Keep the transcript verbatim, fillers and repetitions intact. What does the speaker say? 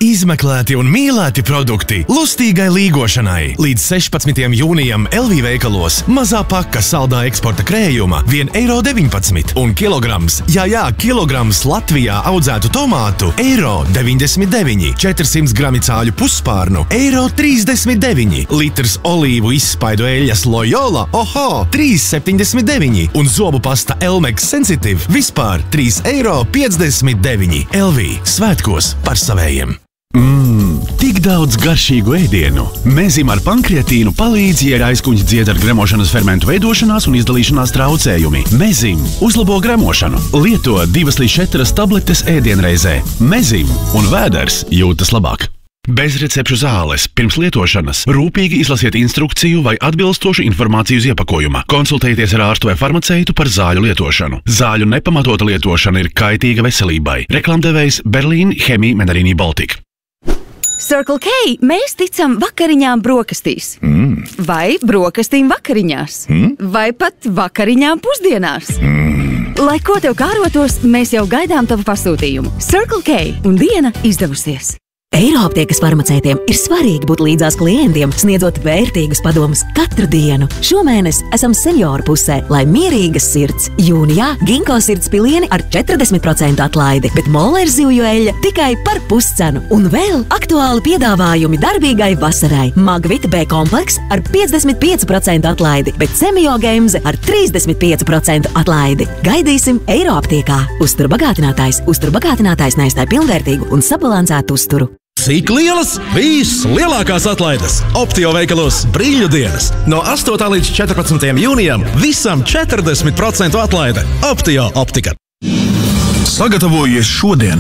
Izmeklēti un mīlēti produkti lustīgai līgošanai. Līdz sešpadsmitajam jūnijam L V veikalos mazā paka saldā eksporta krējuma viens eiro deviņpadsmit un kilograms, jā, jā, kilograms Latvijā audzētu tomātu eiro deviņdesmit deviņi, četrsimt grami cāļu pusspārnu eiro trīsdesmit deviņi, litrs olīvu izspaidu eļas Loyola, oho, trīs septiņdesmit deviņi un zobu pasta Elmex Sensitive vispār trīs eiro piecdesmit deviņi. L V svētkos par savējiem. Mmm, tik daudz garšīgu ēdienu. Mezim ar pankreatīnu palīdz, ja ir aizkuņas dzied ar gremošanas fermentu veidošanās un izdalīšanās traucējumi. Mezim uzlabo gremošanu. Lieto divas līdz četras tabletes ēdienreizē. Mezim un vēders jūtas labāk. Bez recepšu zāles. Pirms lietošanas rūpīgi izlasiet instrukciju vai atbilstošu informāciju uz iepakojuma. Konsultējieties ar ārstu vai farmaceitu par zāļu lietošanu. Zāļu nepamatota lietošana ir kaitīga veselībai. Reklamdevējs Berlīn Chemie Menarini Baltic. Circle K mēs ticam vakariņām brokastīs. Mm. Vai brokastīm vakariņās. Mm. Vai pat vakariņām pusdienās. Mm. Lai ko tev kārotos, mēs jau gaidām tavu pasūtījumu. Circle K un diena izdevusies. Eiroaptiekas farmaceitiem ir svarīgi būt līdzās klientiem, sniedzot vērtīgus padomus katru dienu. Šomēnes esam senioru pusē, lai mierīgas sirds. Jūnijā Ginko sirds pilieni ar četrdesmit procentu atlaidi, bet Molērs zivju eļļa tikai par puscenu. Un vēl aktuāli piedāvājumi darbīgai vasarai. Magvita B kompleks ar piecdesmit pieci procenti atlaidi, bet Semio Gemze ar trīsdesmit pieci procenti atlaidi. Gaidīsim Eiroaptiekā. Uzturbagātinātājs. Uzturbagātinātājs neiztai pilnvērtīgu un sabalansētu uzturu. Cik lielas? Vislielākās atlaides Optio veikalos brīļu dienas. No astotā līdz četrpadsmitajam jūnijam visam četrdesmit procentu atlaide. Optio optika. Sagatavojies šodien!